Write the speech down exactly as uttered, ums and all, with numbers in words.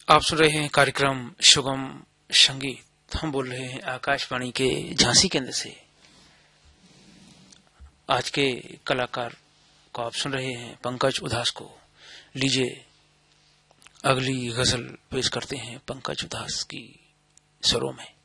आप सुन रहे हैं कार्यक्रम सुगम संगीत। हम बोल रहे हैं आकाशवाणी के झांसी केंद्र से। आज के कलाकार को आप सुन रहे हैं पंकज उधास को। लीजिए अगली गजल पेश करते हैं पंकज उधास की स्वरों में।